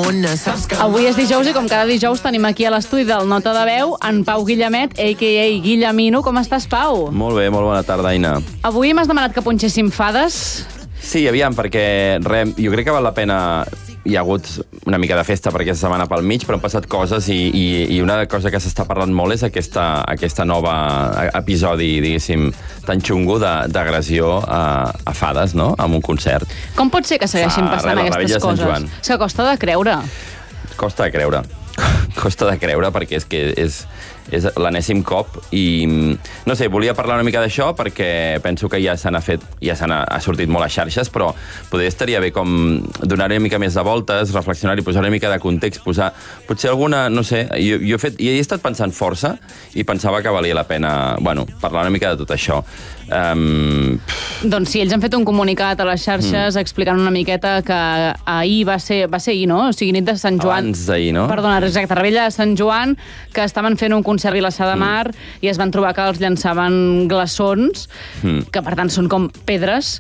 mona, saps que... Avui és dijous i com cada dijous tenim aquí a l'estudi del Nota de Veu en Pau Guillemet, a.k.a. Guillemino. Com estàs, Pau? Molt bé, molt bona tarda, Aina. Avui m'has demanat que punxéssim fades. Sí, aviam, perquè jo crec que val la pena... Hi ha hagut una mica de festa per aquesta setmana pel mig, però han passat coses i una cosa que s'està parlant molt és aquesta nova episodi, diguéssim, tan xungo d'agressió a fades, no?, en un concert. Com pot ser que segueixin passant aquestes coses? És que costa de creure. Costa de creure. Costa de creure perquè és que és l'enèsim cop i, no sé, volia parlar una mica d'això perquè penso que ja ha sortit molt a xarxes, però potser estaria bé com donar una mica més de voltes, reflexionar i posar una mica de context, posar potser alguna, no sé, jo he estat pensant força i pensava que valia la pena, bueno, parlar una mica de tot això. Doncs sí, ells han fet un comunicat a les xarxes explicant una miqueta que ahir va ser ahir, no? O sigui, nit de Sant Joan. Abans d'ahir, no? Perdona, exacte, Rebella de Sant Joan, que estaven fent un concert a Vilassar de Mar i es van trobar que els llançaven glaçons, que per tant són com pedres,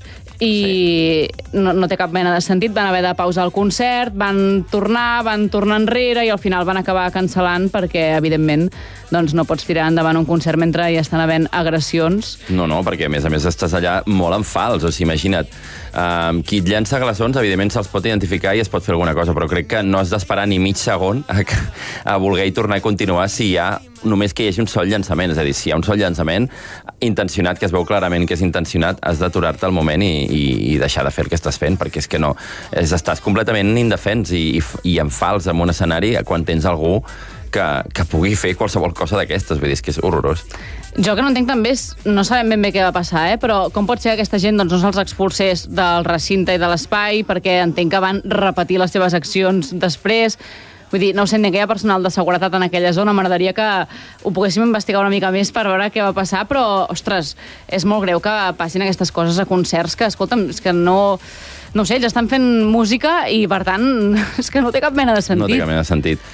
i no té cap mena de sentit. Van haver de pausar el concert, van tornar enrere i al final van acabar cancel·lant perquè, evidentment, doncs no pots tirar endavant un concert mentre hi estan havent agressions. No, perquè a més estàs allà molt en fals, o sigui, imagina't, qui et llença glaçons, evidentment se'ls pot identificar i es pot fer alguna cosa, però crec que no has d'esperar ni mig segon a voler i tornar a continuar si hi ha només que hi hagi un sol llançament, és a dir, si hi ha un sol llançament intencionat, que es veu clarament que és intencionat, has d'aturar-te al moment i deixar de fer el que estàs fent, perquè és que no, estàs completament indefens i en fals en un escenari quan tens algú que pugui fer qualsevol cosa d'aquestes, vull dir, és que és horrorós. Jo que no entenc també és, no sabem ben bé què va passar, però com pot ser que aquesta gent doncs, no se'ls expulsés del recinte i de l'espai, perquè entenc que van repetir les seves accions després. Vull dir, no ho sé, que hi ha personal de seguretat en aquella zona, m'agradaria que ho poguéssim investigar una mica més per veure què va passar, però, ostres, és molt greu que passin aquestes coses a concerts que, escolta'm, és que no ho sé, ells estan fent música i, per tant, és que no té cap mena de sentit. No té cap mena de sentit.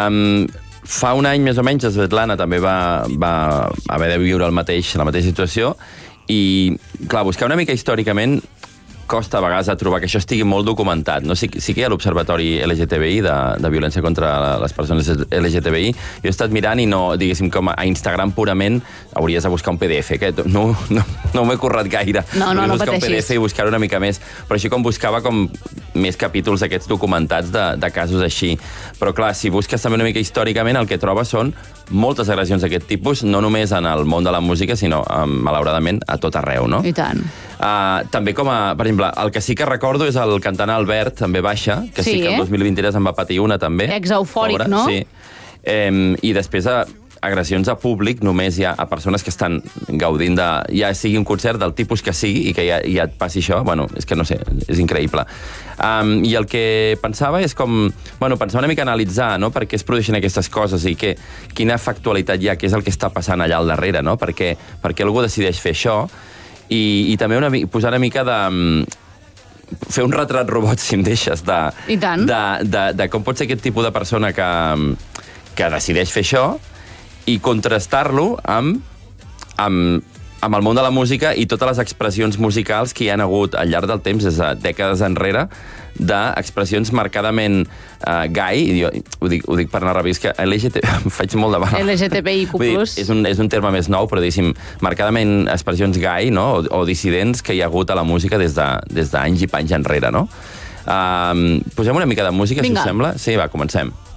Fa un any, més o menys, Svetlana també va haver de viure la mateixa situació i, clar, buscar una mica històricament costa a vegades a trobar que això estigui molt documentat, no? Sí que hi ha l'Observatori LGTBI de violència contra les persones LGTBI. Jo he estat mirant i no, diguéssim, com a Instagram purament hauries de buscar un PDF, que no m'he currat gaire. No buscar un PDF i buscar una mica més, però així com buscava com més capítols d'aquests documentats de casos així. Però clar, si busques també una mica històricament, el que trobes són moltes agressions d'aquest tipus, no només en el món de la música, sinó, malauradament, a tot arreu, no? I tant. També com a, per exemple, el que sí que recordo és el cantant Albert, també baixa, que sí que el 2023 en va patir una, també. Ex-eufòric, no? Sí. I després agressions a públic només hi ha a persones que estan gaudint de... ja sigui un concert del tipus que sigui i que ja et passi això, bueno, és que no sé, és increïble. I el que pensava és com... bueno, pensar una mica analitzar, no?, per què es produeixen aquestes coses i quina factualitat hi ha, què és el que està passant allà al darrere, no?, per què algú decideix fer això i també posar una mica de... fer un retrat robot, si em deixes, de com pot ser aquest tipus de persona que decideix fer això i contrastar-lo amb el món de la música i totes les expressions musicals que hi han hagut al llarg del temps, des de dècades enrere, d'expressions marcadament gai, i ho dic per anar ràpid, que em faig molt de mal. LGTBIQ+. És un terme més nou, però diguéssim, marcadament expressions gai, no?, o dissidents que hi ha hagut a la música des d'anys i panys enrere, no? Posem una mica de música, si us sembla? Sí, va, comencem.